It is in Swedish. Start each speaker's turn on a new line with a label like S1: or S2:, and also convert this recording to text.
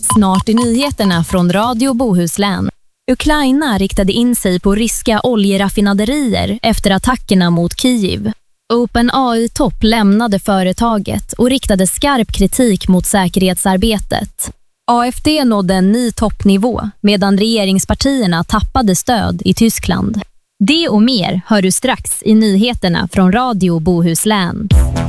S1: Snart i nyheterna från Radio Bohuslän. Ukraina riktade in sig på ryska oljeraffinaderier efter attackerna mot Kyiv. OpenAI-topp lämnade företaget och riktade skarp kritik mot säkerhetsarbetet. AFD nådde en ny toppnivå medan regeringspartierna tappade stöd i Tyskland. Det och mer hör du strax i nyheterna från Radio Bohuslän.